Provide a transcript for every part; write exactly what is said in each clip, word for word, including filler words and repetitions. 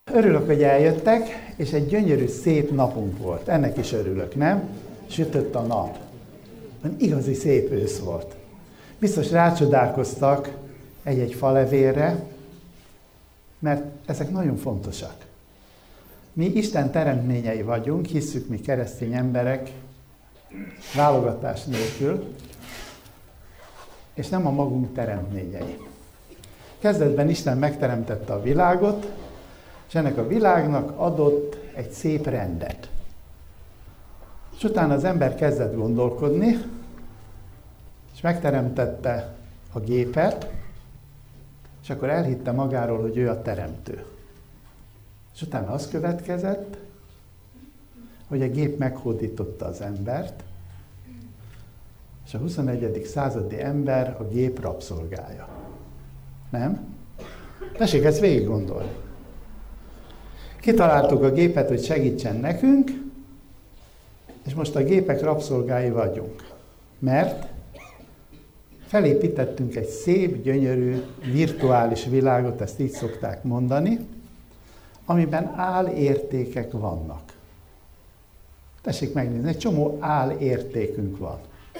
Örülök, hogy eljöttek, és egy gyönyörű, szép napunk volt. Ennek is örülök, nem? Sütött a nap. Igazi szép ősz volt. Biztos rácsodálkoztak egy-egy falevélre, mert ezek nagyon fontosak. Mi Isten teremtményei vagyunk, hisszük mi keresztény emberek, válogatás nélkül, és nem a magunk teremtményei. Kezdetben Isten megteremtette a világot, és ennek a világnak adott egy szép rendet. És utána az ember kezdett gondolkodni, és megteremtette a gépet, és akkor elhitte magáról, hogy ő a teremtő. És utána az következett, hogy a gép meghódította az embert, és a huszonegyedik századi ember a gép rabszolgája. Nem? Tessék ezt végig gondolni. Kitaláltuk a gépet, hogy segítsen nekünk, és most a gépek rabszolgái vagyunk. Mert felépítettünk egy szép, gyönyörű, virtuális világot, ezt így szokták mondani, amiben álértékek vannak. Tessék megnézni, egy csomó álértékünk van.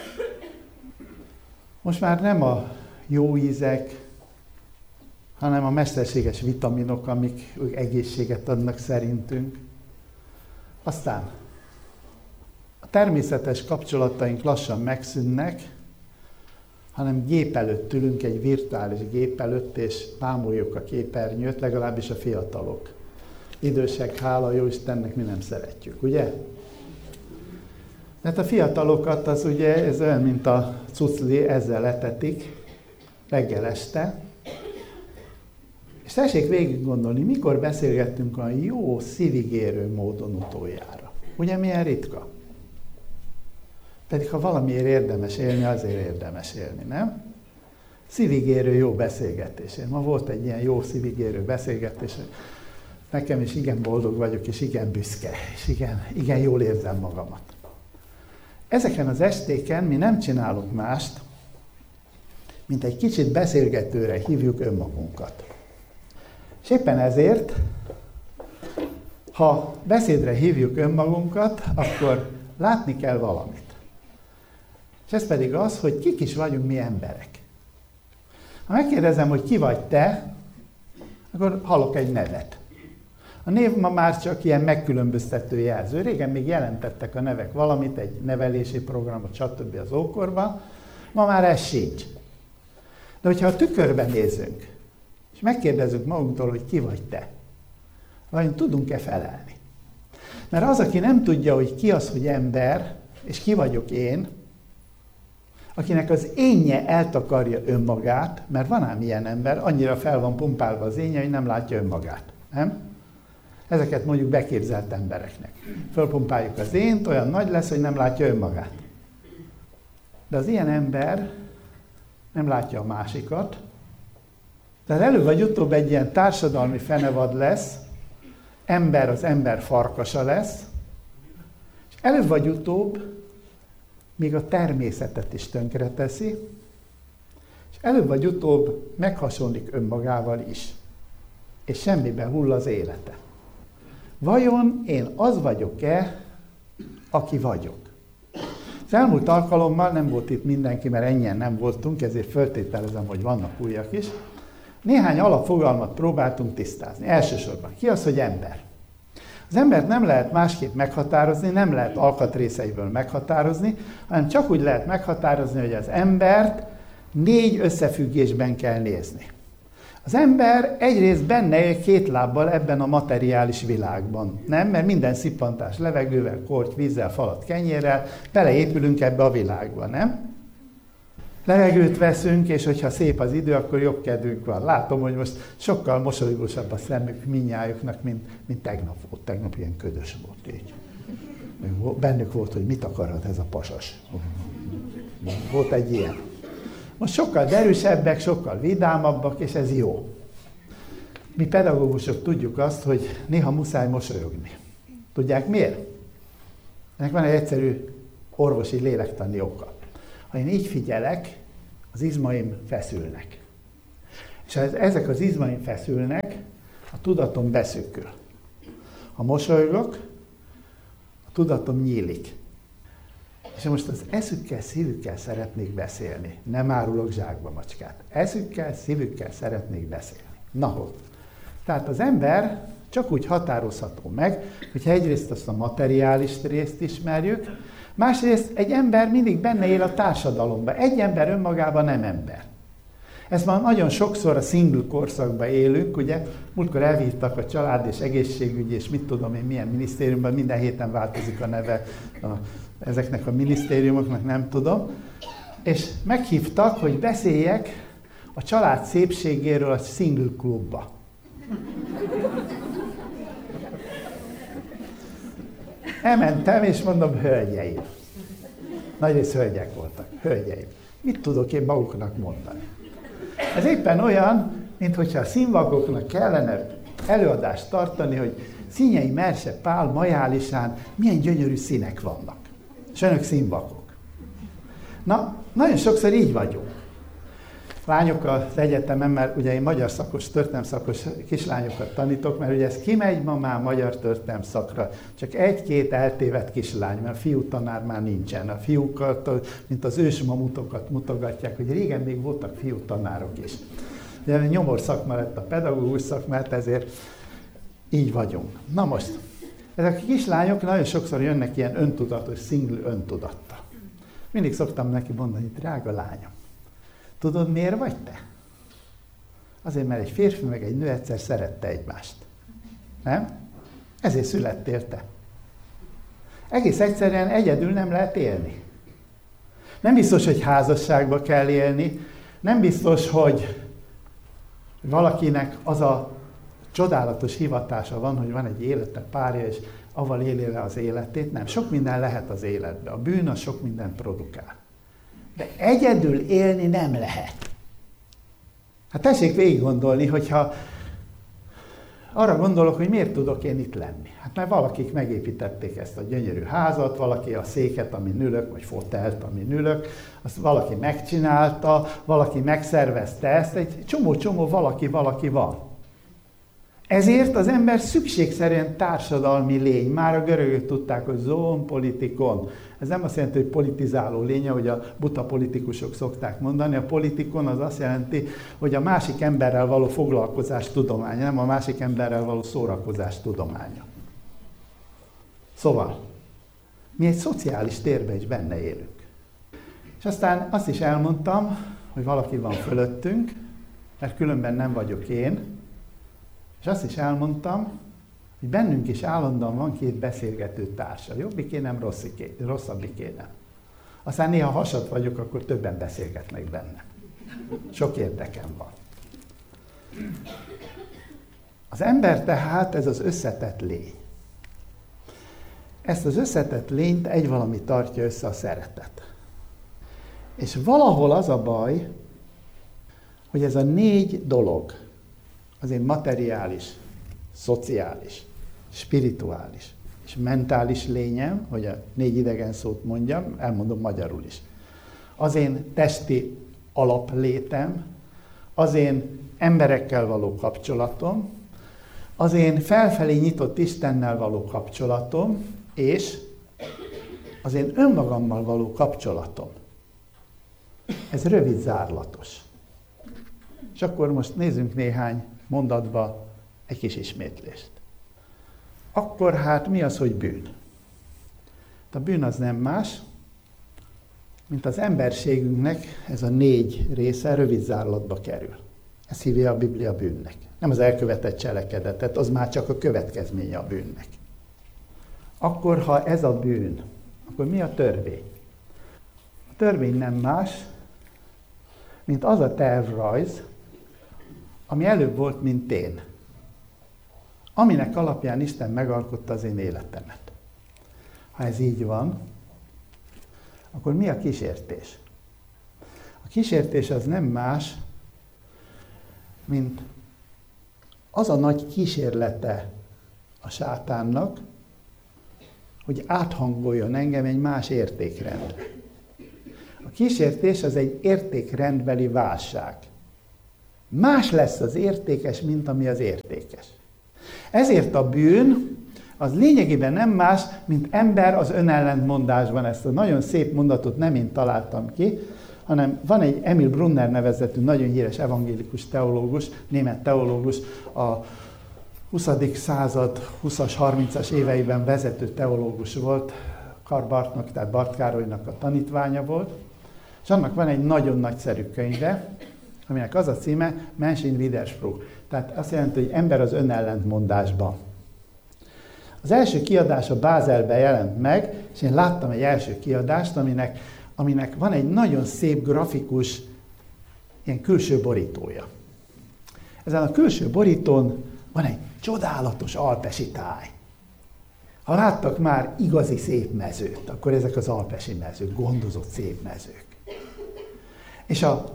Most már nem a jó ízek, hanem a mesterséges vitaminok, amik egészséget adnak szerintünk. Aztán a természetes kapcsolataink lassan megszűnnek, hanem gép előtt ülünk, egy virtuális gép előtt, és bámuljuk a képernyőt, legalábbis a fiatalok. Idősek, hála jó Istennek, mi nem szeretjük, ugye? Mert a fiatalokat az ugye, ez olyan, mint a cucli, ezzel letetik reggel este. És tessék végig gondolni, mikor beszélgettünk olyan jó, szívigérő módon utoljára. Ugye milyen ritka? Pedig ha valamiért érdemes élni, azért érdemes élni, nem? Szívigérő jó beszélgetés. Ma volt egy ilyen jó szívigérő beszélgetés, nekem is igen boldog vagyok, és igen büszke, és igen, igen jól érzem magamat. Ezeken az estéken mi nem csinálunk mást, mint egy kicsit beszélgetőre hívjuk önmagunkat. És éppen ezért, ha beszédre hívjuk önmagunkat, akkor látni kell valamit. És ez pedig az, hogy kik is vagyunk mi emberek. Ha megkérdezem, hogy ki vagy te, akkor hallok egy nevet. A név ma már csak ilyen megkülönböztető jelző. Régen még jelentettek a nevek valamit, egy nevelési programot, stb. Az ókorban. Ma már ez sincs. De hogyha a tükörben nézünk, és megkérdezzük magunktól, hogy ki vagy te, vajon tudunk-e felelni? Mert az, aki nem tudja, hogy ki az, hogy ember, és ki vagyok én, akinek az énje eltakarja önmagát, mert van ám ilyen ember, annyira fel van pumpálva az énje, hogy nem látja önmagát. Nem? Ezeket mondjuk beképzelt embereknek. Fölpumpáljuk az ént, olyan nagy lesz, hogy nem látja önmagát. De az ilyen ember nem látja a másikat, tehát előbb vagy utóbb egy ilyen társadalmi fenevad lesz, ember az ember farkasa lesz, és előbb vagy utóbb még a természetet is tönkreteszi, és előbb vagy utóbb meghasonlik önmagával is, és semmibe hull az élete. Vajon én az vagyok-e, aki vagyok? Az elmúlt alkalommal nem volt itt mindenki, mert ennyien nem voltunk, ezért föltételezem, hogy vannak újak is. Néhány alapfogalmat próbáltunk tisztázni. Elsősorban, ki az, hogy ember? Az embert nem lehet másképp meghatározni, nem lehet alkatrészeiből meghatározni, hanem csak úgy lehet meghatározni, hogy az embert négy összefüggésben kell nézni. Az ember egyrészt benne él két lábbal ebben a materiális világban, nem? Mert minden szippantás levegővel, korty, vízzel, falat, kenyérrel beleépülünk ebbe a világba, nem? Levegőt veszünk, és hogyha szép az idő, akkor jobb kedvünk van. Látom, hogy most sokkal mosolygósabb a szemük mindnyájuknak, mint, mint tegnap volt. Tegnap ilyen ködös volt így. Bennük volt, hogy mit akarod ez a pasas. Volt egy ilyen. Most sokkal derűsebbek, sokkal vidámabbak, és ez jó. Mi pedagógusok tudjuk azt, hogy néha muszáj mosolyogni. Tudják miért? Ennek van egy egyszerű orvosi lélektani oka. Ha én így figyelek, az izmaim feszülnek. És ha ezek az izmaim feszülnek, a tudatom beszűkül. Ha mosolygok, a tudatom nyílik. És most az eszükkel, szívükkel szeretnék beszélni. Nem árulok zsákba macskát. Eszükkel, szívükkel szeretnék beszélni. Na hol? Tehát az ember csak úgy határozható meg, hogyha egyrészt azt a materiális részt ismerjük, másrészt egy ember mindig benne él a társadalomban. Egy ember önmagában nem ember. Ez már nagyon sokszor a single korszakban élünk, ugye? Múltkor elhívtak a család és egészségügy, és mit tudom én milyen minisztériumban, minden héten változik a neve a, ezeknek a minisztériumoknak, nem tudom. És meghívtak, hogy beszéljek a család szépségéről a single klubba. Elmentem, és mondom, hölgyeim. Nagyrészt hölgyek voltak. Hölgyeim. Mit tudok én maguknak mondani? Ez éppen olyan, mintha a színvakoknak kellene előadást tartani, hogy Színyei Merse Pál majálisán milyen gyönyörű színek vannak. És önök színvakok. Na, nagyon sokszor így vagyunk. Lányok az egyetemen, mert ugye én magyar szakos, történelem szakos kislányokat tanítok, mert ugye ez kimegy ma már magyar történelem szakra. Csak egy-két eltévedt kislány, mert a fiú tanár már nincsen. A fiúkat, mint az ősmamutokat mutogatják, hogy régen még voltak fiú tanárok is. Ugye nyomor szakma lett a pedagógus szakma, ezért így vagyunk. Na most, ezek a kislányok nagyon sokszor jönnek ilyen öntudatos, szingli öntudattal. Mindig szoktam neki mondani, drága lányom, tudod, miért vagy te? Azért, mert egy férfi meg egy nő egyszer szerette egymást. Nem? Ezért születtél te. Egész egyszerűen egyedül nem lehet élni. Nem biztos, hogy házasságba kell élni, nem biztos, hogy valakinek az a csodálatos hivatása van, hogy van egy élete párja, és avval éli le az életét. Nem, sok minden lehet az életben. A bűn az sok mindent produkál. De egyedül élni nem lehet. Hát tessék végig gondolni, hogyha arra gondolok, hogy miért tudok én itt lenni. Hát mert valakik megépítették ezt a gyönyörű házat, valaki a széket, amin ülök, vagy fotelt, amin ülök, azt valaki megcsinálta, valaki megszervezte ezt, egy csomó-csomó valaki-valaki van. Ezért az ember szükségszerűen társadalmi lény. Már a görögök tudták, hogy zoon politikon. Ez nem azt jelenti, hogy politizáló lény, hogy a buta politikusok szokták mondani. A politikon az azt jelenti, hogy a másik emberrel való foglalkozás tudománya, nem a másik emberrel való szórakozás tudománya. Szóval, mi egy szociális térben is benne élünk. És aztán azt is elmondtam, hogy valaki van fölöttünk, mert különben nem vagyok én, és azt is elmondtam, hogy bennünk is állandóan van két beszélgető társa. Jobbiké nem, rossziké, rosszabbiké nem. Aztán néha hasad vagyok, akkor többen beszélgetnek benne. Sok érdekem van. Az ember tehát ez az összetett lény. Ezt az összetett lényt egy valami tartja össze, a szeretet. És valahol az a baj, hogy ez a négy dolog, az én materiális, szociális, spirituális és mentális lényem, hogy a négy idegen szót mondjam, elmondom magyarul is. Az én testi alaplétem, az én emberekkel való kapcsolatom, az én felfelé nyitott Istennel való kapcsolatom, és az én önmagammal való kapcsolatom. Ez rövid zárlatos. És akkor most nézzünk néhány mondatba egy kis ismétlést. Akkor hát mi az, hogy bűn? A bűn az nem más, mint az emberségünknek ez a négy része rövid zárlatba kerül. Ezt hívja a Biblia bűnnek. Nem az elkövetett cselekedetet, az már csak a következménye a bűnnek. Akkor, ha ez a bűn, akkor mi a törvény? A törvény nem más, mint az a tervrajz, ami előbb volt, mint én. Aminek alapján Isten megalkotta az én életemet. Ha ez így van, akkor mi a kísértés? A kísértés az nem más, mint az a nagy kísérlete a sátánnak, hogy áthangoljon engem egy más értékrendbe. A kísértés az egy értékrendbeli válság. Más lesz az értékes, mint ami az értékes. Ezért a bűn az lényegében nem más, mint ember az önellentmondásban. Ezt a nagyon szép mondatot nem én találtam ki, hanem van egy Emil Brunner nevezetű nagyon híres evangélikus teológus, német teológus, a huszadik század huszas, harmincas éveiben vezető teológus volt, Karl Barthnak, tehát Barth Károlynak a tanítványa volt, és annak van egy nagyon nagyszerű könyve, aminek az a címe Mensch in Widerspruch. Tehát azt jelenti, hogy ember az önellentmondásban. Az első kiadása Bázelben jelent meg, és én láttam egy első kiadást, aminek, aminek van egy nagyon szép grafikus, ilyen külső borítója. Ezen a külső borítón van egy csodálatos alpesi táj. Ha láttak már igazi szép mezőt, akkor ezek az alpesi mezők, gondozott szép mezők. És a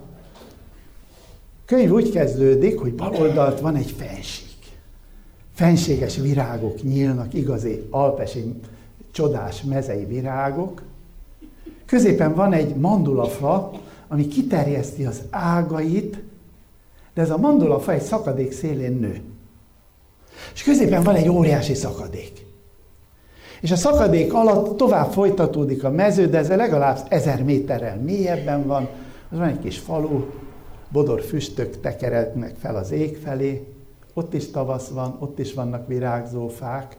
könyv úgy kezdődik, hogy bal oldalt van egy fensík. Fenséges virágok nyílnak, igazi alpesi csodás mezei virágok. Középen van egy mandulafa, ami kiterjeszti az ágait, de ez a mandulafa egy szakadék szélén nő. És középen van egy óriási szakadék. És a szakadék alatt tovább folytatódik a mező, de ez legalább ezer méterrel mélyebben van. Az van egy kis falu, bodor füstök tekerednek fel az ég felé, ott is tavasz van, ott is vannak virágzó fák.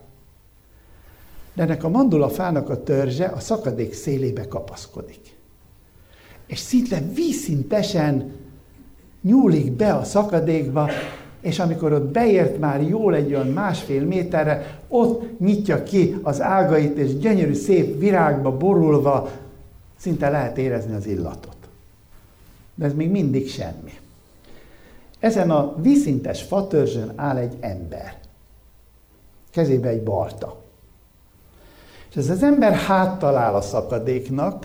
De ennek a mandulafának a törzse a szakadék szélébe kapaszkodik. És szinte vízszintesen nyúlik be a szakadékba, és amikor ott beért már jól egy olyan másfél méterre, ott nyitja ki az ágait, és gyönyörű szép virágba borulva szinte lehet érezni az illatot. De ez még mindig semmi. Ezen a vízszintes fatörzsön áll egy ember. Kezébe egy balta. És ez az ember háttal áll a szakadéknak,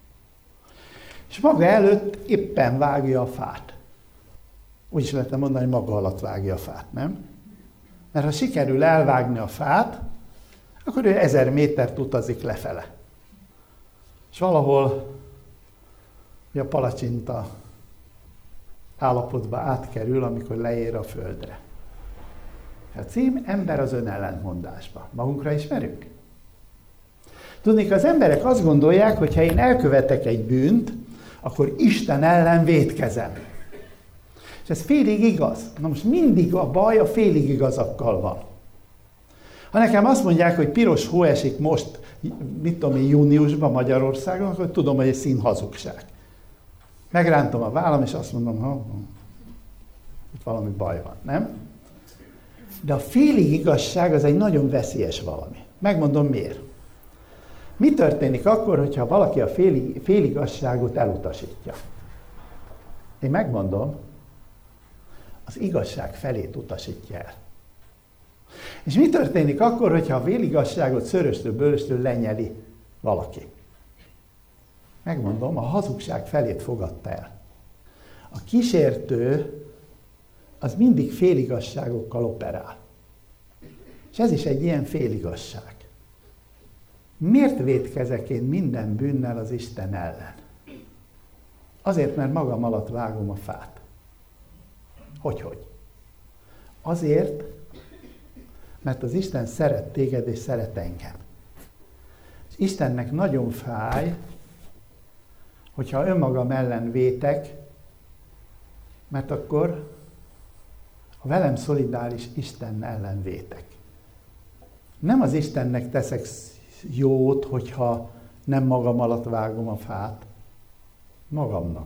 és maga előtt éppen vágja a fát. Úgy is lehetne mondani, hogy maga alatt vágja a fát, nem? Mert ha sikerül elvágni a fát, akkor ő ezer métert utazik lefele. És valahol a palacsinta állapotba átkerül, amikor leér a földre. A cím Ember az önellentmondásba. Magunkra ismerünk? Tudnék, az emberek azt gondolják, hogy ha én elkövetek egy bűnt, akkor Isten ellen vétkezem. És ez félig igaz. Na most mindig a baj a félig igazakkal van. Ha nekem azt mondják, hogy piros hó esik most, mit tudom én, júniusban Magyarországon, akkor tudom, hogy egy színhazugság. Megrántom a vállam, és azt mondom, hogy itt valami baj van, nem? De a félig igazság az egy nagyon veszélyes valami. Megmondom miért. Mi történik akkor, hogyha valaki a félig, féligazságot elutasítja? Én megmondom, az igazság felét utasítja el. És mi történik akkor, hogyha a féligazságot szöröstől, bőröstől lenyeli valaki? Megmondom, a hazugság felét fogadta el. A kísértő az mindig féligasságokkal operál. És ez is egy ilyen féligasság. Miért vétkezek én minden bűnnel az Isten ellen? Azért, mert magam alatt vágom a fát. Hogyhogy? Azért, mert az Isten szeret téged és szeret engem. És Istennek nagyon fáj, hogyha önmagam ellen vétek, mert akkor a velem szolidáris Isten ellen vétek. Nem az Istennek teszek jót, hogyha nem magam alatt vágom a fát, magamnak.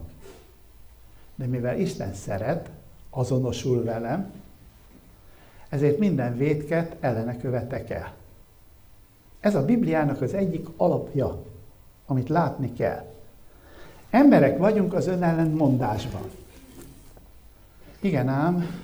De mivel Isten szeret, azonosul velem, ezért minden vétket ellene követek el. Ez a Bibliának az egyik alapja, amit látni kell. Emberek vagyunk az önellentmondásban. Igen ám,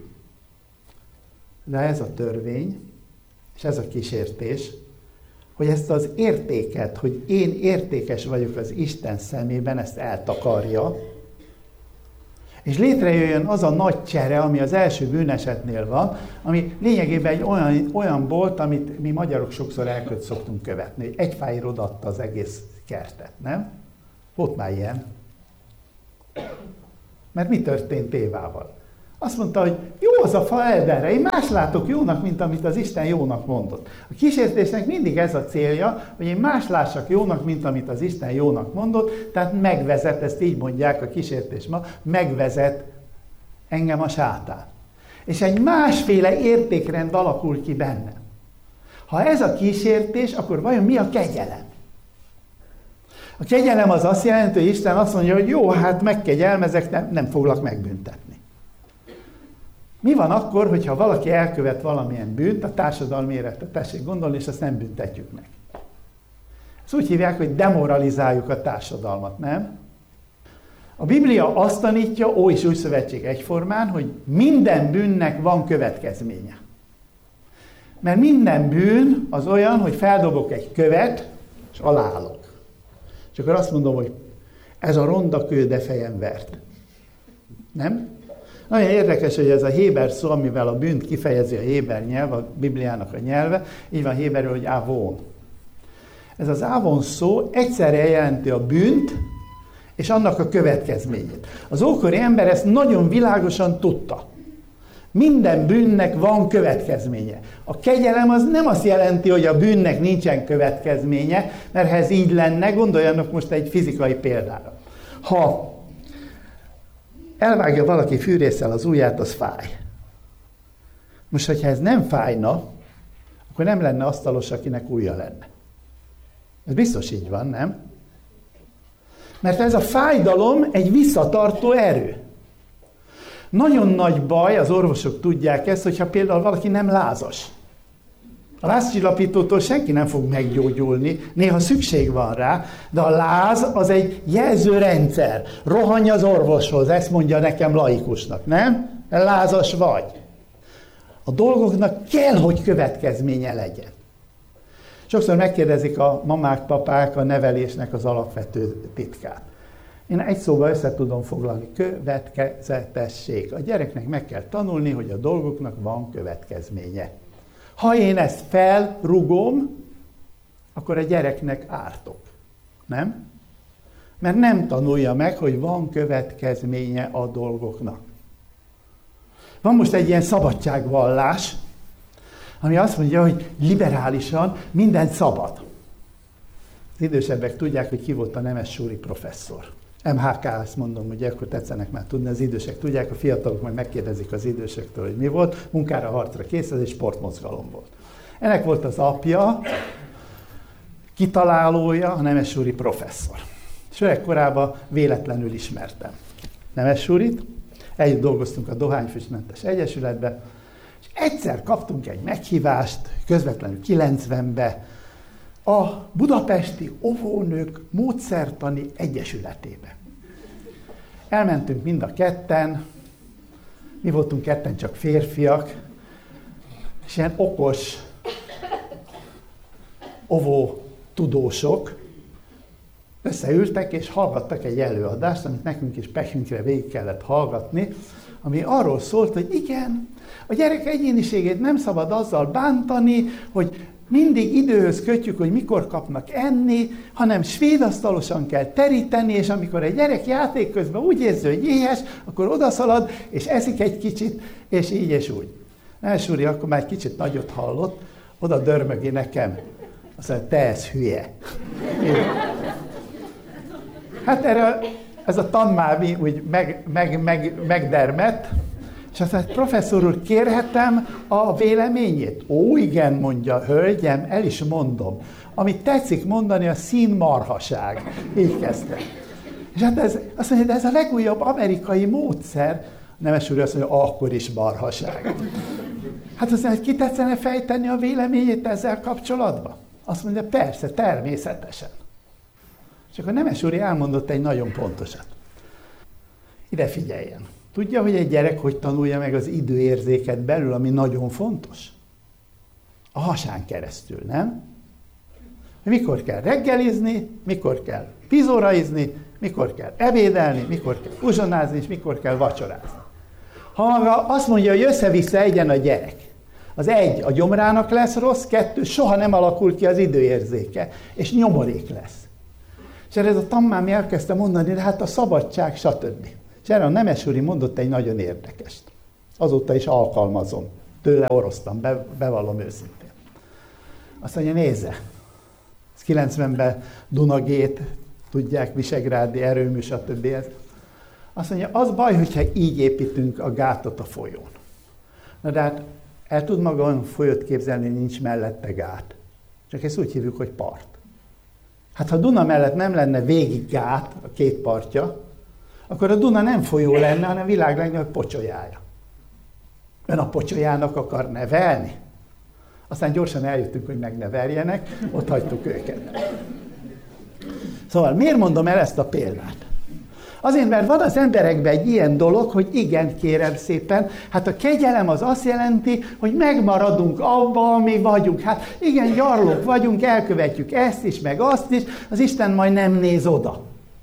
de ez a törvény, és ez a kísértés, hogy ezt az értéket, hogy én értékes vagyok az Isten szemében, ezt eltakarja, és létrejöjjön az a nagy csere, ami az első bűnesetnél van, ami lényegében egy olyan, olyan bolt, amit mi magyarok sokszor elköt szoktunk követni. Egy fájra odaadta az egész kertet, nem? Volt már ilyen. Mert mi történt Évával? Azt mondta, hogy jó az a fa Elderre, én más látok jónak, mint amit az Isten jónak mondott. A kísértésnek mindig ez a célja, hogy én más lássak jónak, mint amit az Isten jónak mondott, tehát megvezet, ezt így mondják a kísértés ma, megvezet engem a sátán. És egy másféle értékrend alakul ki bennem. Ha ez a kísértés, akkor vajon mi a kegyelem? A kegyelem az azt jelenti, hogy Isten azt mondja, hogy jó, hát megkegyelmezek, nem, nem foglak megbüntetni. Mi van akkor, hogyha valaki elkövet valamilyen bűnt, a társadalmi életre tessék gondolni, és azt nem büntetjük meg? Ezt úgy hívják, hogy demoralizáljuk a társadalmat, nem? A Biblia azt tanítja, Ó és Új Szövetség egyformán, hogy minden bűnnek van következménye. Mert minden bűn az olyan, hogy feldobok egy követ, és alállok. És akkor azt mondom, hogy ez a ronda kő, de fejem vert. Nem? Nagyon érdekes, hogy ez a héber szó, amivel a bűnt kifejezi a héber nyelv, a Bibliának a nyelve, így van héberül, hogy avon. Ez az avon szó egyszerre jelenti a bűnt, és annak a következményét. Az ókori ember ezt nagyon világosan tudta. Minden bűnnek van következménye. A kegyelem az nem azt jelenti, hogy a bűnnek nincsen következménye, mert ha ez így lenne, gondoljanak most egy fizikai példára. Ha elvágja valaki fűrésszel az ujját, az fáj. Most, hogyha ez nem fájna, akkor nem lenne asztalos, akinek ujja lenne. Ez biztos így van, nem? Mert ez a fájdalom egy visszatartó erő. Nagyon nagy baj, az orvosok tudják ezt, hogyha például valaki nem lázas. A lázcsillapítótól senki nem fog meggyógyulni, néha szükség van rá, de a láz az egy jelzőrendszer. Rohanj az orvoshoz, ezt mondja nekem laikusnak, nem? Lázas vagy. A dolgoknak kell, hogy következménye legyen. Sokszor megkérdezik a mamák, papák a nevelésnek az alapvető titkát. Én egy szóval össze tudom foglalni, következetesség. A gyereknek meg kell tanulni, hogy a dolgoknak van következménye. Ha én ezt felrugom, akkor a gyereknek ártok. Nem? Mert nem tanulja meg, hogy van következménye a dolgoknak. Van most egy ilyen szabadságvallás, ami azt mondja, hogy liberálisan minden szabad. Az idősebbek tudják, hogy ki volt a Nemes Súri professzor. em há ká, ezt mondom, hogy akkor tetszenek már tudni, az idősek tudják, a fiatalok majd megkérdezik az idősektől, hogy mi volt. Munkára, harcra kész, ez egy sportmozgalom volt. Ennek volt az apja, kitalálója, a Nemes Súri professzor. És öregkorában véletlenül ismertem Nemes Súrit, együtt dolgoztunk a Dohányfüstmentes Egyesületbe, és egyszer kaptunk egy meghívást, közvetlenül kilencvenben, a Budapesti Óvónők Módszertani Egyesületébe. Elmentünk mind a ketten, mi voltunk ketten csak férfiak, és ilyen okos óvó tudósok összeültek és hallgattak egy előadást, amit nekünk is pehünkre végig kellett hallgatni, ami arról szólt, hogy igen, a gyerek egyéniségét nem szabad azzal bántani, hogy mindig időhöz kötjük, hogy mikor kapnak enni, hanem svédasztalosan kell teríteni, és amikor egy gyerek játék közben úgy érzi, hogy éhes, akkor odaszalad, és eszik egy kicsit, és így és úgy. Nemes Úri akkor már egy kicsit nagyot hallott, oda dörmögi nekem. Azt mondja, te ez hülye. Hát erre ez a tanmámi úgy meg, meg, meg, megdermett, és azt mondja, professzor úr, kérhetem a véleményét? Ó, igen, mondja, hölgyem, el is mondom. Amit tetszik mondani, a színmarhaság. Így kezdte. És hát ez, azt mondja, de ez a legújabb amerikai módszer. Nemes úr azt mondja, akkor is marhaság. Hát azt mondja, ki tetszene fejteni a véleményét ezzel kapcsolatban? Azt mondja, persze, természetesen. És akkor Nemes úr elmondott egy nagyon pontosat. Ide figyeljen. Tudja, hogy egy gyerek hogy tanulja meg az időérzéket belül, ami nagyon fontos? A hasán keresztül, nem? Mikor kell reggelizni, mikor kell pizoraizni, mikor kell ebédelni, mikor kell uzsonázni, és mikor kell vacsorázni. Ha maga azt mondja, hogy össze-vissza egyen a gyerek, az egy, a gyomrának lesz rossz, kettő, soha nem alakul ki az időérzéke, és nyomorék lesz. És erre ez a tanmámi elkezdte mondani, de hát a szabadság, stb. És erre a Nemes Úri mondott egy nagyon érdekest. Azóta is alkalmazom. Tőle orosztam, be, bevallom őszintén. Azt mondja, nézze, ez kilencvenben Dunagét, tudják, Visegrádi erőmű, stb. Azt mondja, az baj, hogyha így építünk a gátot a folyón. Na de hát el tud maga olyan folyót képzelni, hogy nincs mellette gát. Csak ezt úgy hívjuk, hogy part. Hát ha Duna mellett nem lenne végig gát, a két partja, akkor a Duna nem folyó lenne, hanem a világ legnagyobb pocsolyája. Ön a pocsolyának akar nevelni? Aztán gyorsan eljöttünk, hogy megneveljenek, ott hagytuk őket. Szóval miért mondom el ezt a példát? Azért, mert van az emberekben egy ilyen dolog, hogy igen, kérem szépen, hát a kegyelem az azt jelenti, hogy megmaradunk abba, ami vagyunk. Hát igen, gyarlók vagyunk, elkövetjük ezt is, meg azt is, az Isten majd nem néz oda.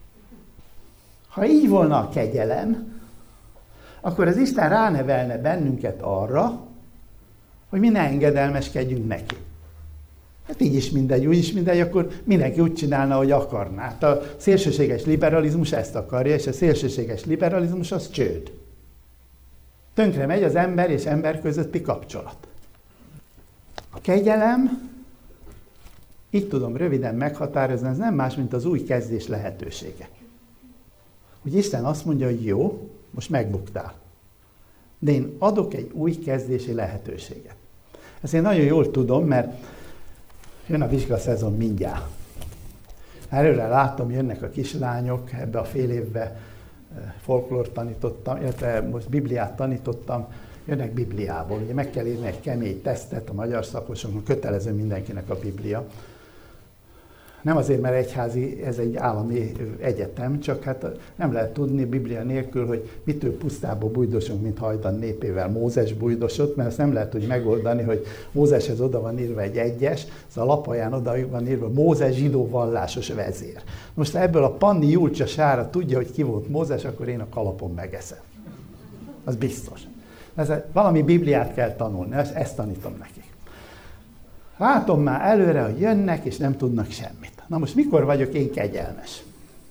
Ha így volna a kegyelem, akkor az Isten ránevelne bennünket arra, hogy mi ne engedelmeskedjünk neki. Hát így is mindegy, úgy is mindegy, akkor mindenki úgy csinálna, hogy akarná. Hát a szélsőséges liberalizmus ezt akarja, és a szélsőséges liberalizmus az csőd. Tönkre megy az ember és ember közötti kapcsolat. A kegyelem, így tudom röviden meghatározni, ez nem más, mint az új kezdés lehetősége. Hogy Isten azt mondja, hogy jó, most megbuktál. De én adok egy új kezdési lehetőséget. Ezt én nagyon jól tudom, mert jön a vizsgaszezon mindjárt. Előre látom, jönnek a kislányok, ebbe a fél évben folklórt tanítottam, illetve most Bibliát tanítottam, jönnek Bibliából. Ugye meg kell írni egy kemény tesztet a magyar szakosoknak, kötelező mindenkinek a Biblia. Nem azért, mert egyházi, ez egy állami egyetem, csak hát nem lehet tudni Biblia nélkül, hogy mitől pusztába bújdosunk, mint hajdan népével Mózes bújdosott, mert ezt nem lehet úgy megoldani, hogy Mózeshez oda van írva egy egyes, az a lapaján oda van írva Mózes zsidó vallásos vezér. Most ha ebből a Panni Julcsa sára tudja, hogy ki volt Mózes, akkor én a kalapon megeszem. Az biztos. Ez, valami Bibliát kell tanulni, ezt, ezt tanítom nekik. Látom már előre, hogy jönnek, és nem tudnak semmit. Na most mikor vagyok én kegyelmes?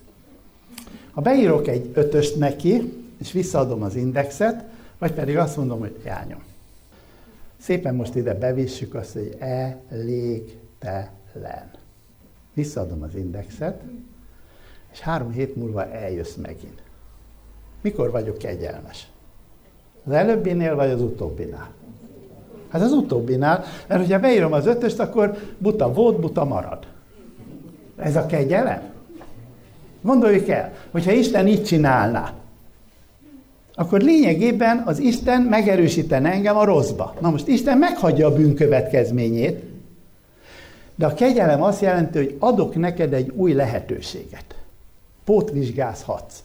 Ha beírok egy ötöst neki, és visszaadom az indexet, vagy pedig azt mondom, hogy jányom. Szépen most ide bevissük azt, hogy elégtelen. Visszaadom az indexet, és három hét múlva eljössz megint. Mikor vagyok kegyelmes? Az előbbinél, vagy az utóbbinál? Hát az utóbbinál, mert hogyha beírom az ötöst, akkor buta volt, buta marad. Ez a kegyelem? Gondoljuk el, hogyha Isten így csinálná, akkor lényegében az Isten megerősítene engem a rosszba. Na most Isten meghagyja a bűn következményét, de a kegyelem azt jelenti, hogy adok neked egy új lehetőséget. Pótvizsgázhatsz.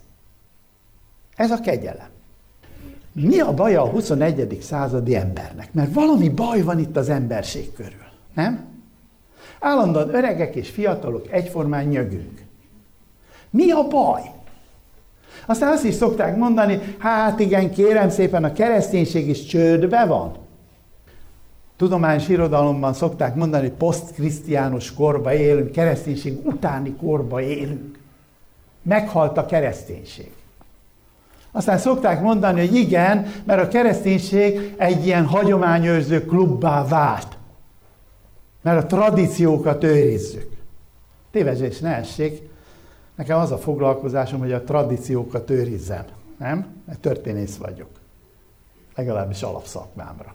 Ez a kegyelem. Mi a baja a huszonegyedik századi embernek? Mert valami baj van itt az emberség körül, nem? Állandóan öregek és fiatalok egyformán nyögünk. Mi a baj? Aztán azt is szokták mondani, hát igen, kérem szépen, a kereszténység is csődbe van. Tudományos irodalomban szokták mondani, hogy posztkrisztiánus korba élünk, kereszténység utáni korba élünk. Meghalt a kereszténység. Aztán szokták mondani, hogy igen, mert a kereszténység egy ilyen hagyományőrző klubbá vált. Mert a tradíciókat őrizzük. Tévedés ne essék. Nekem az a foglalkozásom, hogy a tradíciókat őrizzem. Nem? Mert történész vagyok. Legalábbis alapszakmámra.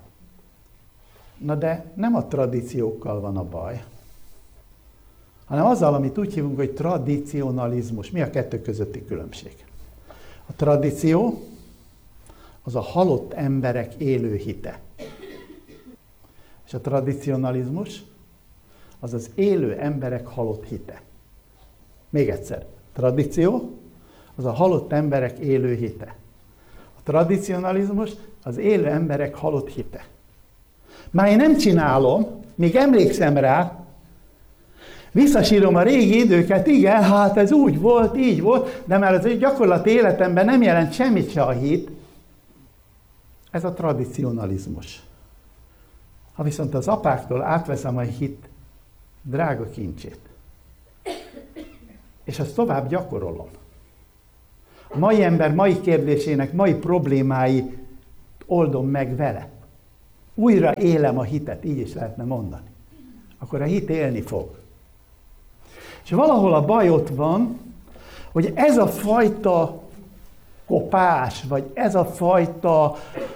Na de nem a tradíciókkal van a baj, hanem azzal, amit úgy hívunk, hogy tradicionalizmus. Mi a kettő közötti különbség? A tradíció az a halott emberek élő hite. És a tradicionalizmus az az élő emberek halott hite. Még egyszer. Tradíció az a halott emberek élő hite. A tradicionalizmus az élő emberek halott hite. Már én nem csinálom, még emlékszem rá, visszasírom a régi időket, igen, hát ez úgy volt, így volt, de már az gyakorlati életemben nem jelent semmit se a hit. Ez a tradicionalizmus. Ha viszont az apáktól átveszem a hit drága kincsét, és azt tovább gyakorolom, a mai ember mai kérdésének, mai problémái oldom meg vele. Újra élem a hitet, így is lehetne mondani. Akkor a hit élni fog. És valahol a baj ott van, hogy ez a fajta kopás, vagy ez a fajta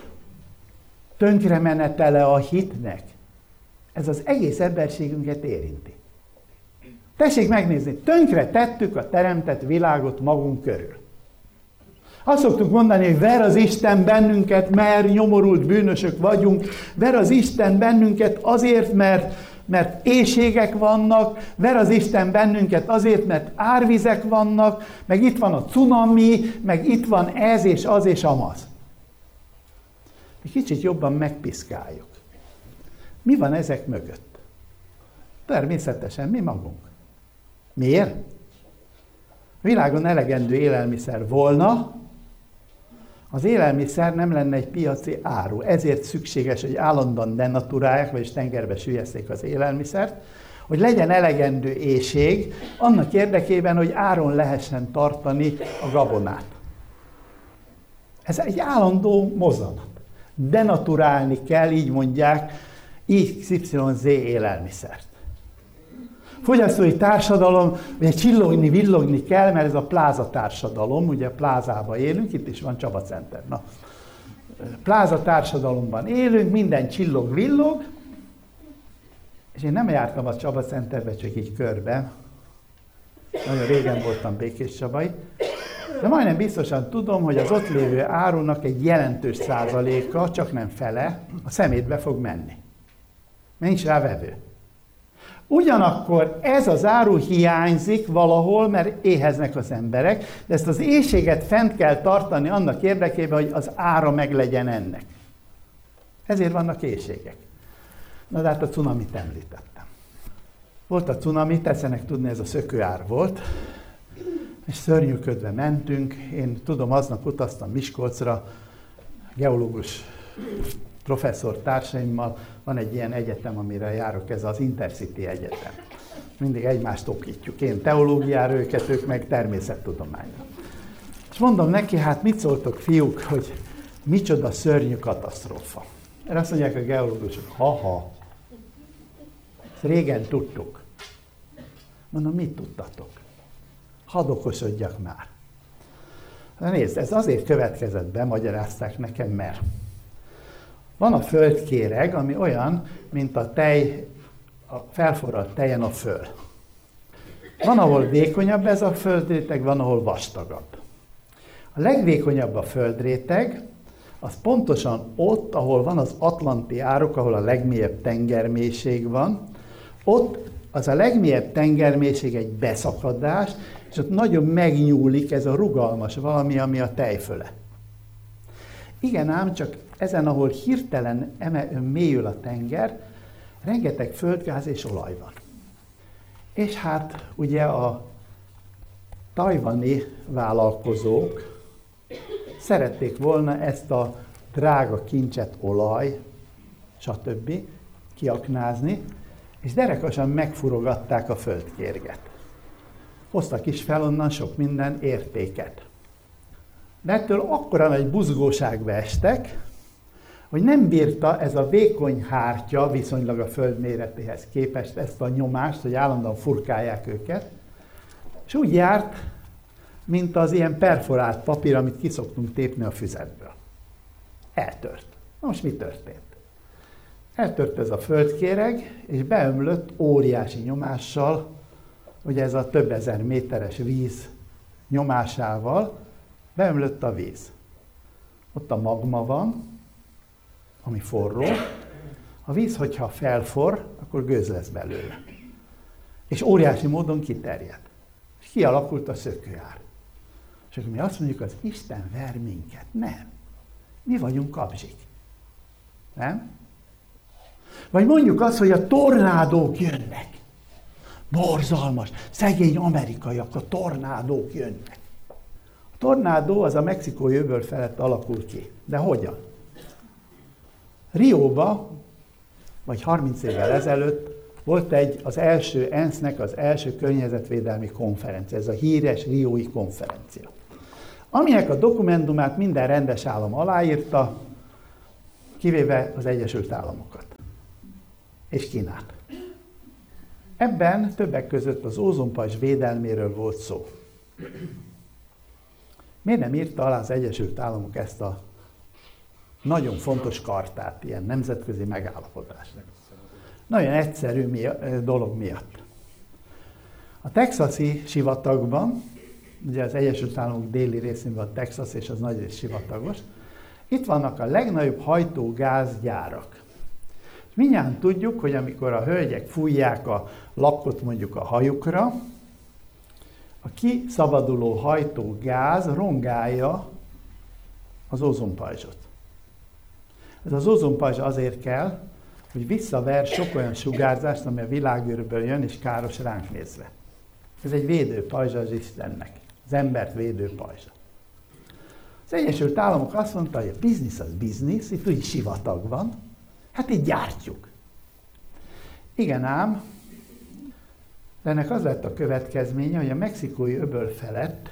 tönkremenetele a hitnek, ez az egész emberségünket érinti. Tessék megnézni, tönkre tettük a teremtett világot magunk körül. Azt szoktuk mondani, hogy ver az Isten bennünket, mert nyomorult bűnösök vagyunk, ver az Isten bennünket azért, mert, mert éhségek vannak, ver az Isten bennünket azért, mert árvizek vannak, meg itt van a cunami, meg itt van ez és az és amaz. Egy kicsit jobban megpiszkáljuk. Mi van ezek mögött? Természetesen mi magunk. Miért? A világon elegendő élelmiszer volna, az élelmiszer nem lenne egy piaci áru. Ezért szükséges, hogy állandóan denaturálják, vagyis tengerbe süllyeszték az élelmiszert, hogy legyen elegendő éhség, annak érdekében, hogy áron lehessen tartani a gabonát. Ez egy állandó mozzanat. Denaturálni kell, így mondják, iksz ipszilon zé élelmiszert. Fogyasztói társadalom, ugye csillogni, villogni kell, mert ez a pláza társadalom, ugye plázában élünk, itt is van Csaba Center. Na, pláza társadalomban élünk, minden csillog, villog, és én nem jártam a Csaba Centerbe, csak így körbe. Nagyon régen voltam Békés Csabai, de majdnem biztosan tudom, hogy az ott lévő árunak egy jelentős százaléka, csak nem fele, a szemétbe fog menni. Mert nincs rá vevő. Ugyanakkor ez az áru hiányzik valahol, mert éheznek az emberek, de ezt az éhséget fent kell tartani annak érdekében, hogy az ára meglegyen ennek. Ezért vannak éhségek. Na de hát a cunamit említettem. Volt a cunami, tetszenek tudni, ez a szökőár volt, és szörnyűködve mentünk. Én tudom, aznap utaztam Miskolcra, geológus professzor társaimmal, van egy ilyen egyetem, amire járok, ez az Intercity Egyetem. Mindig egymást okítjuk. Én teológiára, őket, ők meg természettudományra. És mondom neki, hát mit szóltok, fiúk, hogy micsoda szörnyű katasztrófa. Erre azt mondják a geológusok, ha-ha. Ezt régen tudtuk. Mondom, mit tudtatok? Hadd okosodjak már. Na nézd, ez azért következett be, magyarázták nekem, mert van a földkéreg, ami olyan, mint a tej, a felforralt tejen a föl. Van, ahol vékonyabb ez a földréteg, van, ahol vastagabb. A legvékonyabb a földréteg, az pontosan ott, ahol van az atlanti árok, ahol a legmélyebb tengermélység van, ott az a legmélyebb tengermélység egy beszakadás, és ott nagyon megnyúlik ez a rugalmas valami, ami a tejföle. Igen ám, csak ezen, ahol hirtelen eme, mélyül a tenger, rengeteg földgáz és olaj van. És hát ugye a tajvani vállalkozók szerették volna ezt a drága kincset, olaj, stb. Kiaknázni, és derekasan megfurogatták a földkérget. Hoztak is fel onnan sok minden értéket. De ettől akkora nagy buzgóságba estek, hogy nem bírta ez a vékony hártya viszonylag a föld méretéhez képest ezt a nyomást, hogy állandóan furkálják őket, és úgy járt, mint az ilyen perforált papír, amit ki szoktunk tépni a füzetből. Eltört. Na most mi történt? Eltört ez a földkéreg, és beömlött óriási nyomással, ugye ez a több ezer méteres víz nyomásával, beömlött a víz. Ott a magma van, ami forró. A víz, hogyha felforr, akkor gőz lesz belőle. És óriási módon kiterjed. És kialakult a szökőár. És akkor mi azt mondjuk, az Isten ver minket. Nem. Mi vagyunk kapzsik. Nem? Vagy mondjuk azt, hogy a tornádók jönnek. Borzalmas, szegény amerikaiak, a tornádók jönnek. A tornádó az a Mexikói öböl felett alakul ki. De hogyan? Rióba, vagy harminc évvel ezelőtt volt egy, az első ensznek az első környezetvédelmi konferencia, ez a híres riói konferencia. Aminek a dokumentumát minden rendes állam aláírta, kivéve az Egyesült Államokat és Kínát. Ebben többek között az ózonpajzs védelméről volt szó. Miért nem írta alá az Egyesült Államok ezt a nagyon fontos kartát, ilyen nemzetközi megállapodást? Nagyon egyszerű dolog miatt. A texasi sivatagban, ugye az Egyesült Államok déli részén van Texas, és az nagy rész sivatagos, itt vannak a legnagyobb hajtógázgyárak. Mindjárt tudjuk, hogy amikor a hölgyek fújják a lakkot mondjuk a hajukra, a kiszabaduló hajtógáz rongálja az ózonpajzsot. Ez az ózonpajzs azért kell, hogy visszaver sok olyan sugárzást, ami a világűrből jön, és káros ránk nézve. Ez egy védőpajzsa az Istennek, az embert védő pajzsa. Az Egyesült Államok azt mondta, hogy a biznisz az biznisz, itt úgy sivatag van, hát itt gyártjuk. Igen ám, de ennek az lett a következménye, hogy a mexikói öböl felett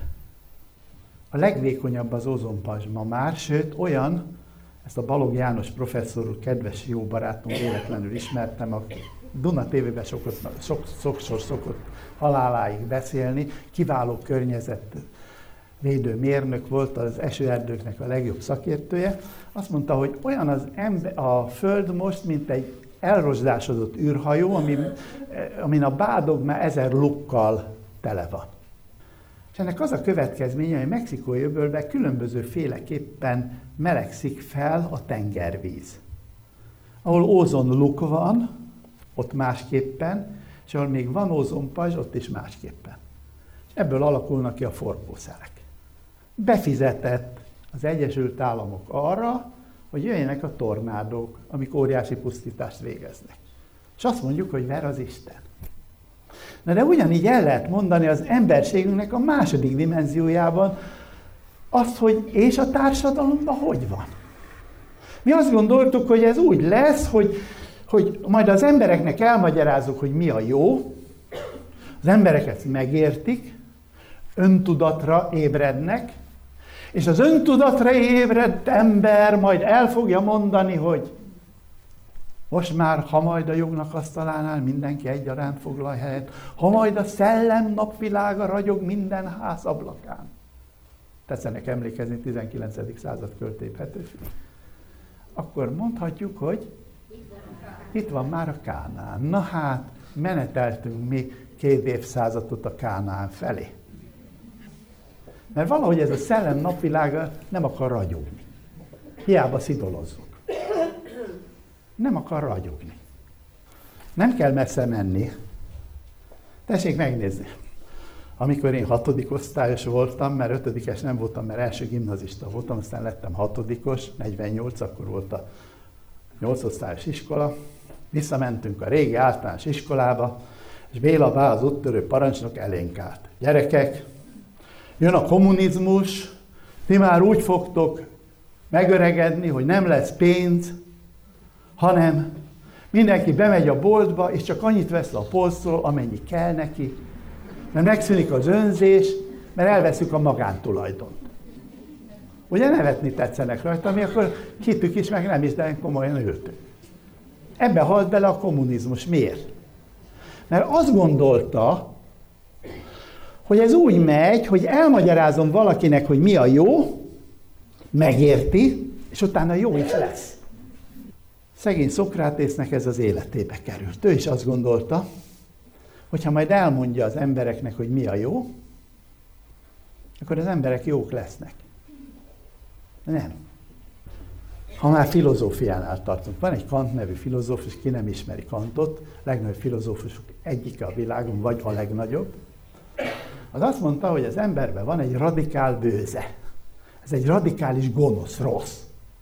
a legvékonyabb az ózonpajzs ma már, sőt olyan, ezt a Balogh János professzor úr, kedves jó barátunk, véletlenül ismertem, aki Duna tévében sokszor sok, sok, sok, szokott haláláig beszélni, kiváló környezetvédő mérnök volt, az esőerdőknek a legjobb szakértője. Azt mondta, hogy olyan az ember, a Föld most, mint egy elrozsdásodott űrhajó, amin, amin a bádog már ezer lukkal tele van. És ennek az a következménye, hogy a mexikói öbölben különböző féleképpen melegszik fel a tengervíz. Ahol ózonluk van, ott másképpen, és ahol még van ózonpajzs, ott is másképpen. És ebből alakulnak ki a forgószelek. Befizetett az Egyesült Államok arra, hogy jöjjenek a tornádók, amik óriási pusztítást végeznek. És azt mondjuk, hogy ver az Isten. Na de ugyanígy el lehet mondani az emberségünknek a második dimenziójában azt, hogy és a társadalomban hogy van. Mi azt gondoltuk, hogy ez úgy lesz, hogy, hogy majd az embereknek elmagyarázzuk, hogy mi a jó, az emberek ezt megértik, öntudatra ébrednek, és az öntudatra ébredt ember majd el fogja mondani, hogy most már, ha majd a jognak asztalánál mindenki egyaránt foglal helyet, ha majd a szellem napvilága ragyog minden ház ablakán. Tetszenek emlékezni tizenkilencedik század költői Petőfi. Akkor mondhatjuk, hogy itt van már a Kánaán. Na hát, meneteltünk mi két évszázadot a Kánaán felé. Mert valahogy ez a szellem napvilága nem akar ragyogni. Hiába szidolozzuk. Nem akar ragyogni. Nem kell messze menni. Tessék megnézni. Amikor én hatodik osztályos voltam, mert ötödikes nem voltam, mert első gimnazista voltam, aztán lettem hatodikos, negyvennyolc, akkor volt a nyolc osztályos iskola. Visszamentünk a régi általános iskolába, és Béla Bá, az úttörő parancsnok elénk állt. Gyerekek, jön a kommunizmus, ti már úgy fogtok megöregedni, hogy nem lesz pénz, hanem mindenki bemegy a boltba, és csak annyit vesz a polcról, amennyi kell neki, mert megszűnik az önzés, mert elveszük a magántulajdont. Ugye nevetni tetszenek rajta, mi akkor hittük is, meg nem is, de komolyan ültünk. Ebbe halt bele a kommunizmus. Miért? Mert azt gondolta, hogy ez úgy megy, hogy elmagyarázom valakinek, hogy mi a jó, megérti, és utána jó is lesz. Szegény Szokrátésznek ez az életébe került. Ő is azt gondolta, hogyha majd elmondja az embereknek, hogy mi a jó, akkor az emberek jók lesznek. Nem. Ha már filozófiánál tartunk. Van egy Kant nevű filozófus, ki nem ismeri Kantot, legnagyobb filozófusok egyike a világon, vagy a legnagyobb. Az azt mondta, hogy az emberben van egy radikál bőze. Ez egy radikális gonosz, rossz.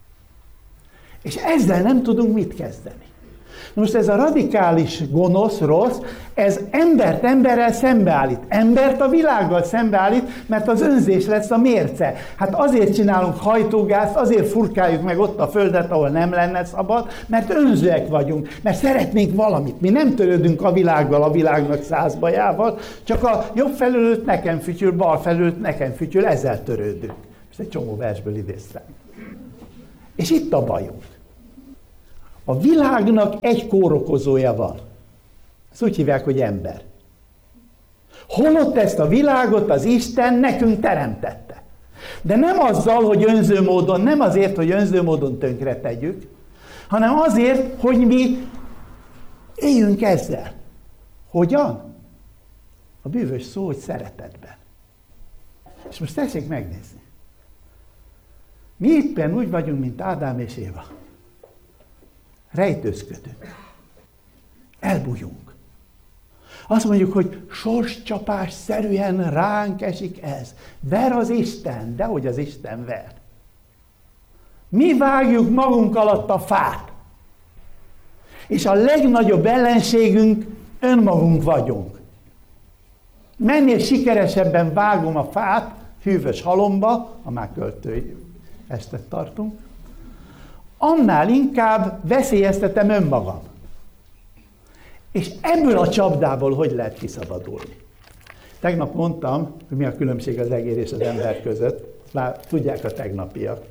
És ezzel nem tudunk mit kezdeni. Most ez a radikális gonosz, rossz, ez embert emberrel szembeállít. Embert a világgal szembeállít, mert az önzés lesz a mérce. Hát azért csinálunk hajtógázt, azért furkáljuk meg ott a földet, ahol nem lenne szabad, mert önzőek vagyunk, mert szeretnénk valamit. Mi nem törődünk a világgal, a világnak száz bajával, csak a jobb felülőt nekem fütyül, bal felülőt nekem fütyül, ezzel törődünk. Most egy csomó versből idéztem. És itt a bajunk. A világnak egy kórokozója van. Ezt úgy hívják, hogy ember. Holott ezt a világot az Isten nekünk teremtette. De nem azzal, hogy önző módon, nem azért, hogy önző módon tönkre tegyük, hanem azért, hogy mi éljünk ezzel. Hogyan? A bűvös szó, hogy szeretetben. És most tessék megnézni. Mi éppen úgy vagyunk, mint Ádám és Éva. Rejtőzködünk. Elbújunk. Azt mondjuk, hogy sorscsapás szerűen ránk esik ez. Ver az Isten, dehogy az Isten ver. Mi vágjuk magunk alatt a fát. És a legnagyobb ellenségünk önmagunk vagyunk. Mennél sikeresebben vágom a fát, hűvös halomba, ha már költői estet tartunk, annál inkább veszélyeztetem önmagam. És ebből a csapdából hogy lehet kiszabadulni? Tegnap mondtam, hogy mi a különbség az egér és az ember között. Már tudják a tegnapiak.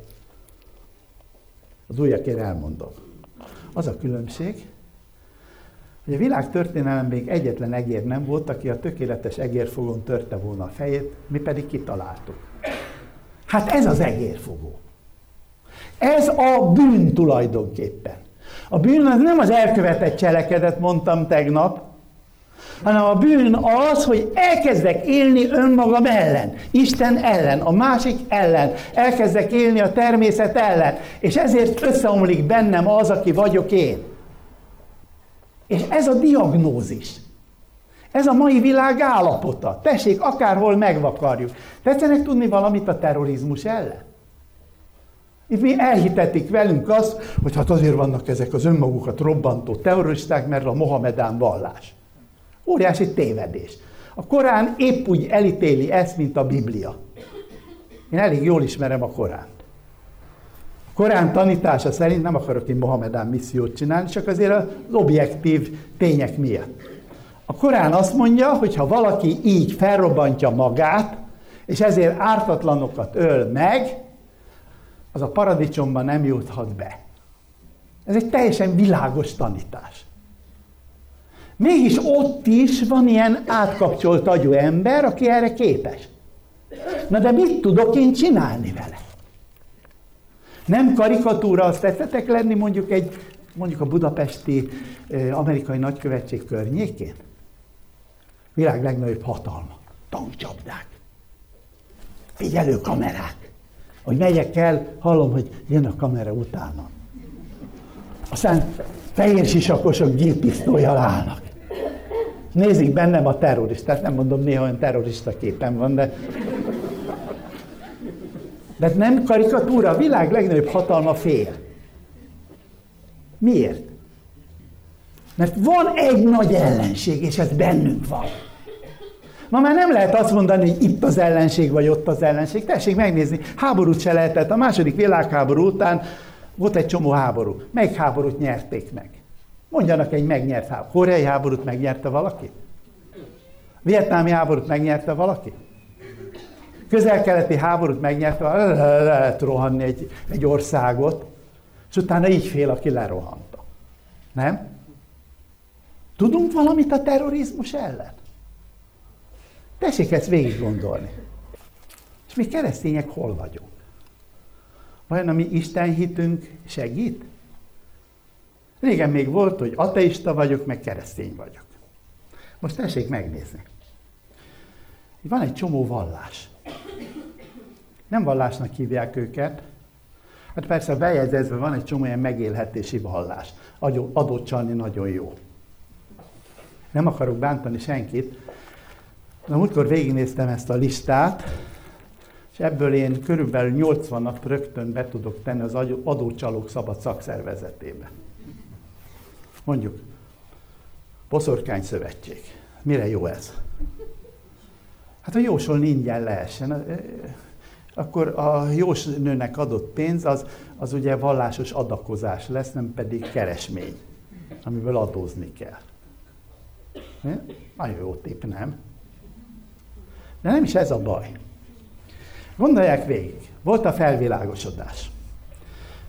Az újakért elmondom. Az a különbség, hogy a világ történelem még egyetlen egér nem volt, aki a tökéletes egérfogón törte volna a fejét, mi pedig kitaláltuk. Hát ez az egérfogó. Ez a bűn tulajdonképpen. A bűn az nem az elkövetett cselekedet, mondtam tegnap, hanem a bűn az, hogy elkezdek élni önmagam ellen, Isten ellen, a másik ellen, elkezdek élni a természet ellen, és ezért összeomlik bennem az, aki vagyok én. És ez a diagnózis. Ez a mai világ állapota. Tessék, akárhol megvakarjuk. Tetszenek tudni valamit a terrorizmus ellen? Itt mi elhitetik velünk azt, hogy hát azért vannak ezek az önmagukat robbantó terroristák, mert a Mohamedán vallás. Óriási tévedés. A Korán épp úgy elítéli ezt, mint a Biblia. Én elég jól ismerem a Koránt. A Korán tanítása szerint nem akarok én Mohamedán missziót csinálni, csak azért az objektív tények miatt. A Korán azt mondja, hogy ha valaki így felrobbantja magát, és ezért ártatlanokat öl meg, az a paradicsomban nem juthat be. Ez egy teljesen világos tanítás. Mégis ott is van ilyen átkapcsolt agyú ember, aki erre képes. Na de mit tudok én csinálni vele? Nem karikatúra azt tetszettek lenni mondjuk egy, mondjuk a budapesti eh, amerikai nagykövetség környékén? Világ legnagyobb hatalma. Tankcsapdák. Figyelő kamerák. Hogy megyek el, hallom, hogy jön a kamera utána. Aztán fehér sisakosok géppisztollyal állnak. Nézik bennem a terroristát, nem mondom, néha olyan terrorista képen van, de... De nem karikatúra, a világ legnagyobb hatalma fél. Miért? Mert van egy nagy ellenség, és ez bennünk van. Ma már nem lehet azt mondani, hogy itt az ellenség, vagy ott az ellenség. Tessék megnézni, háborút se lehetett. A második világháború után volt egy csomó háború. Melyik háborút nyerték meg? Mondjanak egy megnyert háborút. Koreai háborút megnyerte valaki? Vietnámi háborút megnyerte valaki? Közel-keleti háborút megnyerte valaki? Le lehet rohanni egy, egy országot, és utána így fél, aki lerohanta. Nem? Tudunk valamit a terrorizmus ellen? Tessék ezt végig gondolni. És mi keresztények hol vagyunk? Vajon a mi Isten hitünk segít? Régen még volt, hogy ateista vagyok, meg keresztény vagyok. Most tessék megnézni. Van egy csomó vallás. Nem vallásnak hívják őket. Hát persze bejegyezve van egy csomó ilyen megélhetési vallás. Adót csalni nagyon jó. Nem akarok bántani senkit. Na, múltkor végignéztem ezt a listát, és ebből én körülbelül nyolcvanat rögtön be tudok tenni az adócsalók szabad szakszervezetébe. Mondjuk, Boszorkány Szövetség. Mire jó ez? Hát, hogy jósolni ingyen lehessen. Akkor a jósnőnek adott pénz, az, az ugye vallásos adakozás lesz, nem pedig keresmény, amiből adózni kell. Nagyon jó tipp, nem? De nem is ez a baj. Gondolják végig. Volt a felvilágosodás.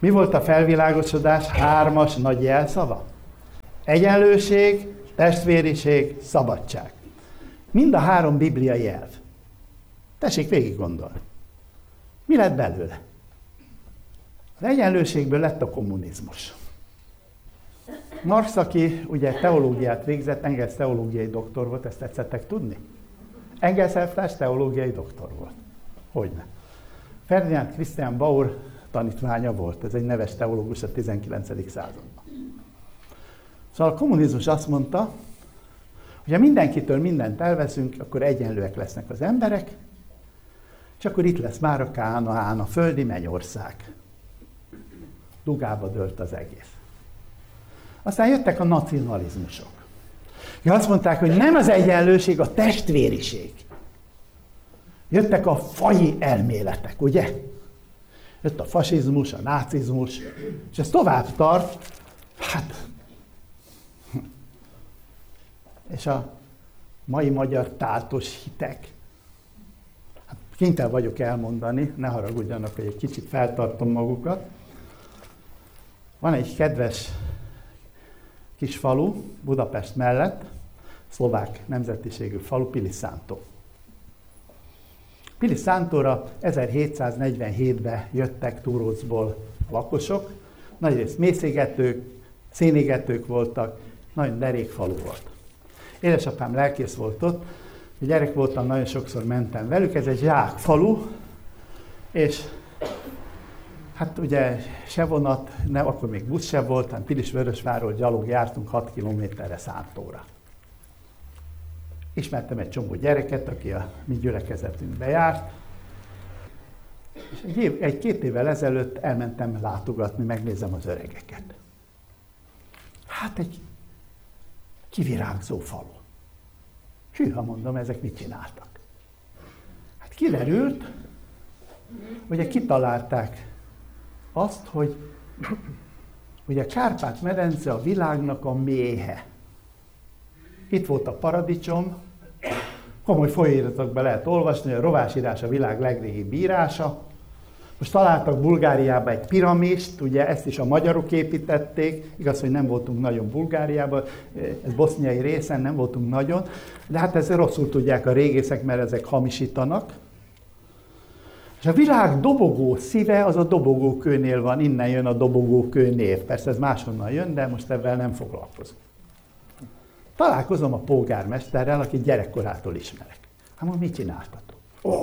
Mi volt a felvilágosodás hármas nagy jelszava? Egyenlőség, testvériség, szabadság. Mind a három bibliai elv. Tessék végig gondolni. Mi lett belőle? Az egyenlőségből lett a kommunizmus. Marx, aki ugye teológiát végzett, Engels teológiai doktor volt, ezt tetszettek tudni? Engels elvtárs teológiai doktor volt. Hogyne. Ferdinand Christian Bauer tanítványa volt, ez egy neves teológus a tizenkilencedik században. Szóval a kommunizmus azt mondta, hogy ha mindenkitől mindent elveszünk, akkor egyenlőek lesznek az emberek, és akkor itt lesz már a Kánaán, a földi mennyország. Dugába dőlt az egész. Aztán jöttek a nacionalizmusok. Ja, azt mondták, hogy nem az egyenlőség, a testvériség. Jöttek a faji elméletek, ugye? Jött a fasizmus, a nácizmus, és ez tovább tart, hát... És a mai magyar táltos hitek. Hát kénytelen vagyok elmondani, ne haragudjanak, hogy egy kicsit feltartom magukat. Van egy kedves kis falu Budapest mellett, szlovák nemzetiségű falu, Piliszántó. Piliszántóra ezerhétszáznegyvenhétben jöttek Túrócból a lakosok, nagyrészt mészégetők, szénégetők voltak, nagyon derék falu volt. Édesapám lelkész volt ott, gyerek voltam, nagyon sokszor mentem velük, ez egy zsák falu, és hát ugye se vonat, ne, akkor még busz se volt, hanem Pilisvörösvárról gyalog jártunk hat kilométerre Szántóra. Ismertem egy csomó gyereket, aki a mi gyülekezetünkbe járt, és egy, év, egy két évvel ezelőtt elmentem látogatni, megnézem az öregeket. Hát egy kivirágzó falu. Hűha mondom, ezek mit csináltak? Hát kiderült, ugye kitalálták azt, hogy ugye a Kárpát-medence a világnak a méhe. Itt volt a paradicsom, komoly folyóiratokban lehet olvasni, hogy a rovásírás a világ legrégibb írása. Most találtak Bulgáriában egy piramist, ugye ezt is a magyarok építették, igaz, hogy nem voltunk nagyon Bulgáriában, ez boszniai részen nem voltunk nagyon, de hát ezt rosszul tudják a régészek, mert ezek hamisítanak. És a világ dobogó szíve az a dobogókőnél van, innen jön a dobogókő név. Persze ez máshonnan jön, de most ebben nem foglalkozom. Találkozom a polgármesterrel, akit gyerekkorától ismerek. Hát mondom, mit csináltatok? Ó,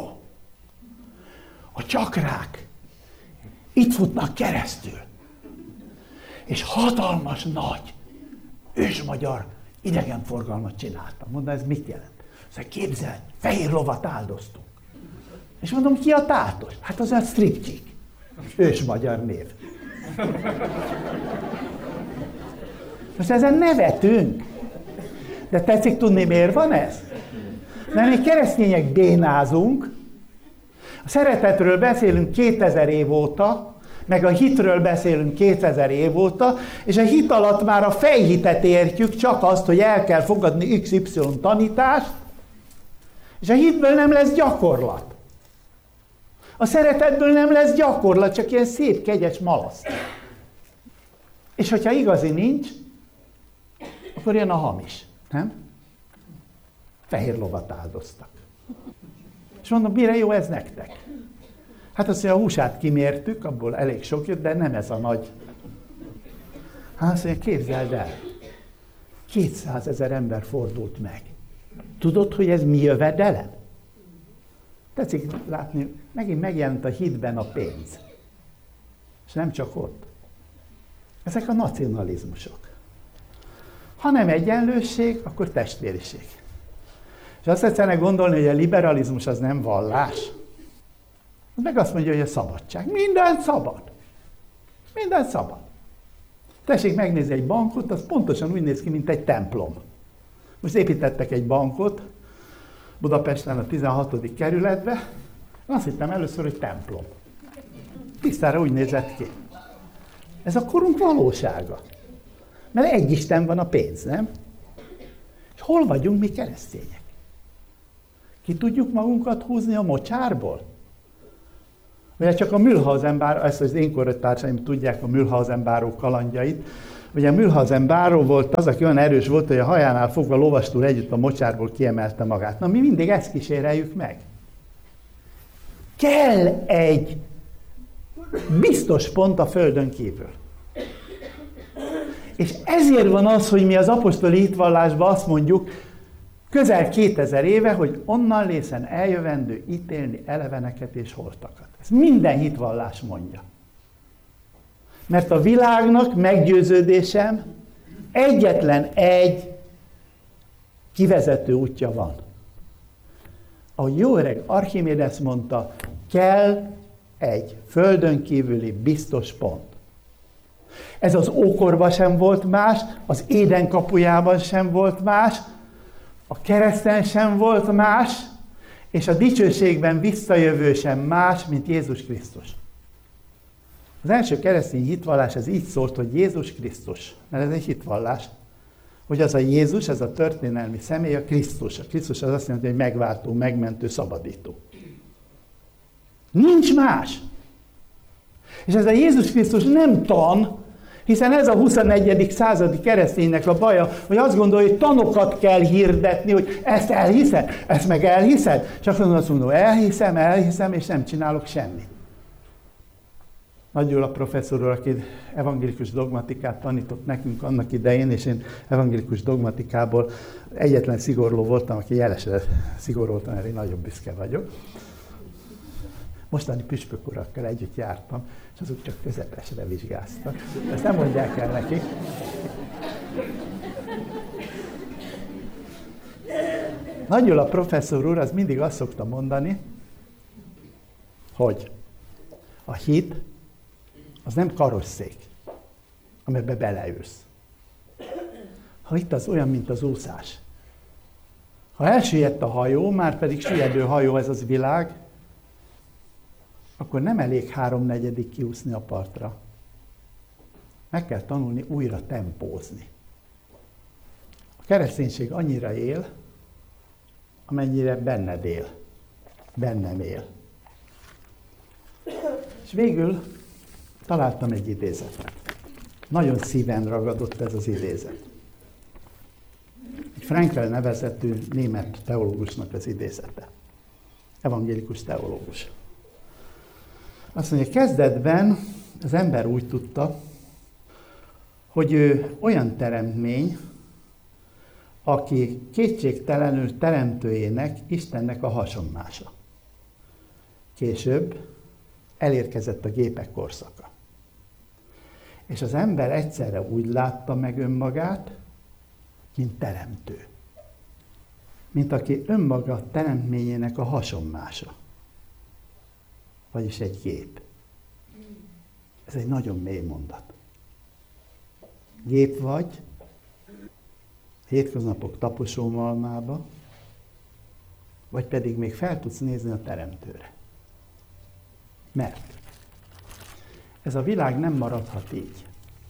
a csakrák itt futnak keresztül. És hatalmas nagy ősmagyar idegenforgalmat csináltam. Mondom, ez mit jelent? Szóval képzeld, fehér lovat áldoztunk. És mondom, ki a tátos? Hát az a stripcsik. Ősmagyar név. Most ezen nevetünk. De tetszik tudni, miért van ez? Mert mi keresztények bénázunk, a szeretetről beszélünk kétezer év óta, meg a hitről beszélünk kétezer év óta, és a hit alatt már a fejhitet értjük, csak azt, hogy el kell fogadni iksz ipszilon tanítást, és a hitből nem lesz gyakorlat. A szeretetből nem lesz gyakorlat, csak ilyen szép, kegyes malasz. És hogyha igazi nincs, akkor jön a hamis, nem? Fehér lovat áldoztak. És mondom, mire jó ez nektek? Hát azt mondja, a húsát kimértük, abból elég sok jött, de nem ez a nagy. Hát azt mondja, képzeld el, kétszázezer ember fordult meg. Tudod, hogy ez mi jövedelem? Tetszik látni, megint megjelent a hitben a pénz. És nem csak ott. Ezek a nacionalizmusok. Ha nem egyenlőség, akkor testvériség. És azt egyszerűen gondolni, hogy a liberalizmus az nem vallás. Meg azt mondja, hogy a szabadság. Minden szabad. Minden szabad. Tessék megnézni egy bankot, az pontosan úgy néz ki, mint egy templom. Most építettek egy bankot Budapesten a tizenhatodik kerületbe. Azt hittem először, hogy templom. Tisztára úgy nézett ki. Ez a korunk valósága. Mert egy Isten van a pénz, nem? És hol vagyunk mi keresztények? Ki tudjuk magunkat húzni a mocsárból? Ugye csak a Mülhausen-báró, ezt az én kortársaim tudják a Mülhausen-báró kalandjait. Ugye a Mülhausen-báró volt az, aki olyan erős volt, hogy a hajánál fogva lovastól együtt a mocsárból kiemelte magát. Na mi mindig ezt kíséreljük meg. Kell egy biztos pont a földön kívül. És ezért van az, hogy mi az apostoli hitvallásban azt mondjuk, közel kétezer éve, hogy onnan lészen eljövendő ítélni eleveneket és holtakat. Ez minden hitvallás mondja. Mert a világnak meggyőződésem egyetlen egy kivezető útja van. Ahogy jó öreg Archimédesz mondta, kell egy földön kívüli biztos pont. Ez az ókorban sem volt más, az Éden kapujában sem volt más, a kereszten sem volt más, és a dicsőségben visszajövő sem más, mint Jézus Krisztus. Az első keresztény hitvallás ez így szólt, hogy Jézus Krisztus, mert ez egy hitvallás, hogy az a Jézus, ez a történelmi személy, a Krisztus. A Krisztus az azt jelenti, hogy megváltó, megmentő, szabadító. Nincs más. És ez a Jézus Krisztus nem tan, hiszen ez a huszonegyedik századi kereszténynek a baja, hogy azt gondolja, hogy tanokat kell hirdetni, hogy ezt elhiszed, ezt meg elhiszed. Csak azt mondom, elhiszem, elhiszem, és nem csinálok semmit. Nagy Gyula professzor úr, aki evangélikus dogmatikát tanított nekünk annak idején, és én evangélikus dogmatikából egyetlen szigorló voltam, aki jelesre szigoroltam, erre én nagyon büszke vagyok. Mostani püspök urakkal együtt jártam, és azok csak közepesre vizsgáztak. Ezt nem mondják el nekik. Nagy Gyula professzor úr az mindig azt szokta mondani, hogy a hit az nem karosszék, amiben beleülsz. A hit az olyan, mint az úszás. Ha elsüllyedt a hajó, már pedig süllyedő hajó ez az világ, akkor nem elég háromnegyedik kiúszni a partra. Meg kell tanulni újra tempózni. A kereszténység annyira él, amennyire benned él. Bennem él. És végül találtam egy idézetet. Nagyon szíven ragadott ez az idézet. Egy Frankel nevezetű német teológusnak az idézete. Evangélikus teológus. Azt mondja, kezdetben az ember úgy tudta, hogy ő olyan teremtmény, aki kétségtelenül teremtőjének, Istennek a hasonmása. Később elérkezett a gépek korszaka. És az ember egyszerre úgy látta meg önmagát, mint teremtő. Mint aki önmaga teremtményének a hasonmása. Vagyis egy gép. Ez egy nagyon mély mondat. Gép vagy, hétköznapok taposómalmába, vagy pedig még fel tudsz nézni a teremtőre. Mert ez a világ nem maradhat így.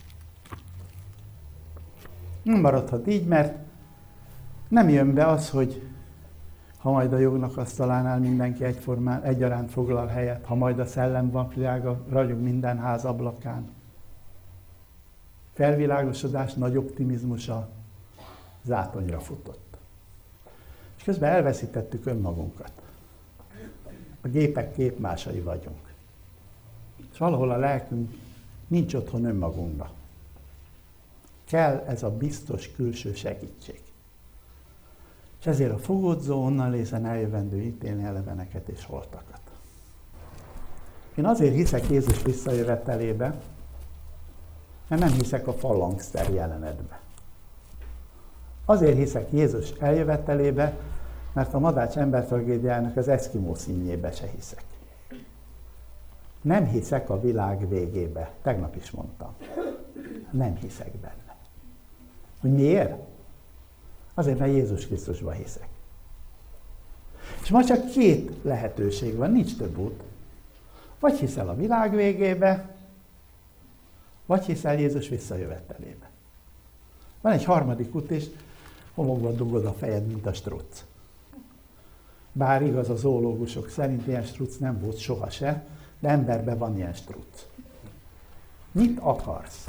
Nem maradhat így, mert nem jön be az, hogy ha majd a jognak asztalánál mindenki egyformán, egyaránt foglal helyet, ha majd a szellem van világa, ragyog minden ház ablakán. Felvilágosodás, nagy optimizmusa zátonyra futott. És közben elveszítettük önmagunkat. A gépek képmásai vagyunk. És valahol a lelkünk nincs otthon önmagunkba. Kell ez a biztos külső segítség. És ezért a fogódzó onnan lészen eljövendő ítélni eleveneket és holtakat. Én azért hiszek Jézus visszajövetelébe, mert nem hiszek a falangszter jelenetbe. Azért hiszek Jézus eljövetelébe, mert a Madács embertragédiájának az eszkimó színjébe se hiszek. Nem hiszek a világ végébe. Tegnap is mondtam. Nem hiszek benne. Hogy miért? Azért, mert Jézus Krisztusban hiszek. És ma csak két lehetőség van, nincs több út. Vagy hiszel a világ végébe, vagy hiszel Jézus visszajövetelébe. Van egy harmadik út is, homokba dugod a fejed, mint a struc. Bár igaz, a zoológusok szerint ilyen struc nem volt soha se, de emberben van ilyen struc. Mit akarsz?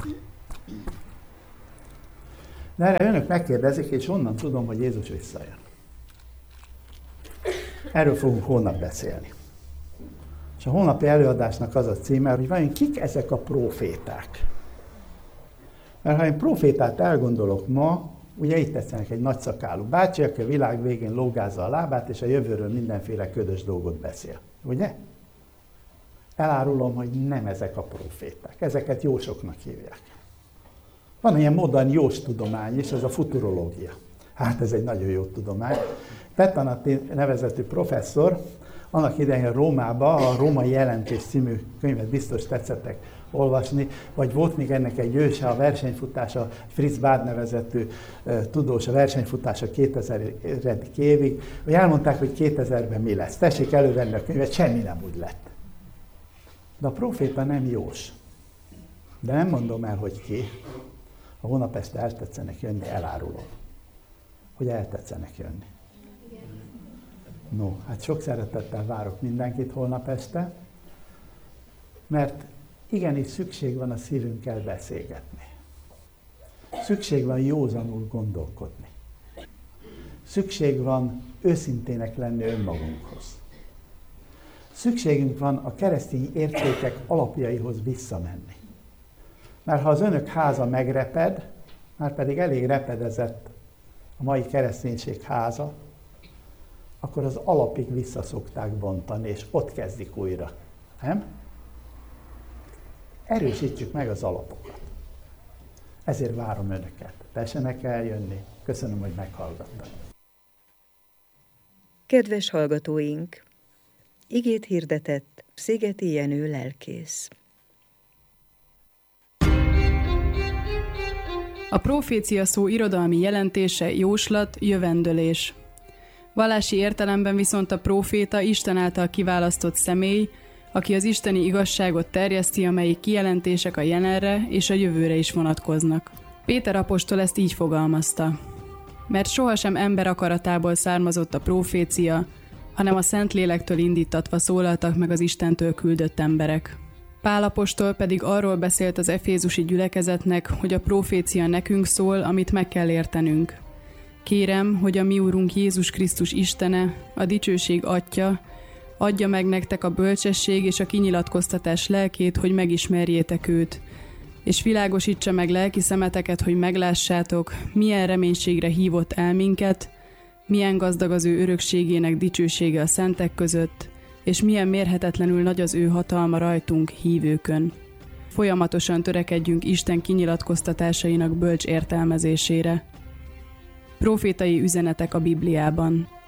De erre önök megkérdezik, és onnan tudom, hogy Jézus visszajön. Erről fogunk holnap beszélni. És a holnapi előadásnak az a címe, hogy vajon kik ezek a próféták? Mert ha én prófétát elgondolok ma, ugye itt tetszenek egy nagyszakálú bácsi, aki a világ végén lógázza a lábát, és a jövőről mindenféle ködös dolgot beszél. Ugye? Elárulom, hogy nem ezek a próféták. Ezeket jósoknak hívják. Van ilyen modern jóstudomány is, ez a futurológia. Hát ez egy nagyon jó tudomány. Pettanati nevezetű professzor annak idején Rómába a Római Jelentés című könyvet biztos tetszettek olvasni, vagy volt még ennek egy őse, a versenyfutása, Fritz Bard nevezetű uh, tudós, a versenyfutása kétezeredik évig, hogy elmondták, hogy kétezerben mi lesz. Tessék elővenni a könyvet, semmi nem úgy lett. De a próféta nem jós. De nem mondom el, hogy ki. Ha hónap este eltetszenek jönni, elárulom, hogy eltetszenek jönni. No, hát sok szeretettel várok mindenkit holnap este, mert igenis szükség van a szívünkkel beszélgetni. Szükség van józanul gondolkodni. Szükség van őszintének lenni önmagunkhoz. Szükségünk van a keresztény értékek alapjaihoz visszamenni. Mert ha az önök háza megreped, már pedig elég repedezett a mai kereszténység háza, akkor az alapig vissza szokták bontani, és ott kezdik újra. Nem? Erősítsük meg az alapokat. Ezért várom önöket. Tessenek eljönni. Köszönöm, hogy meghallgattak. Kedves hallgatóink! Igét hirdetett Szigeti Jenő lelkész. A profécia szó irodalmi jelentése jóslat, jövendőlés. Vallási értelemben viszont a próféta Isten által kiválasztott személy, aki az isteni igazságot terjeszti, amelyik kijelentések a jelenre és a jövőre is vonatkoznak. Péter apostol ezt így fogalmazta. Mert sohasem ember akaratából származott a profécia, hanem a Szentlélektől indítatva szólaltak meg az Istentől küldött emberek. Pál apostol pedig arról beszélt az efézusi gyülekezetnek, hogy a profécia nekünk szól, amit meg kell értenünk. Kérem, hogy a mi Úrunk Jézus Krisztus Istene, a dicsőség Atya, adja meg nektek a bölcsesség és a kinyilatkoztatás lelkét, hogy megismerjétek őt, és világosítsa meg lelki szemeteket, hogy meglássátok, milyen reménységre hívott el minket, milyen gazdag az ő örökségének dicsősége a szentek között, és milyen mérhetetlenül nagy az ő hatalma rajtunk, hívőkön. Folyamatosan törekedjünk Isten kinyilatkoztatásainak bölcs értelmezésére. Profétai üzenetek a Bibliában.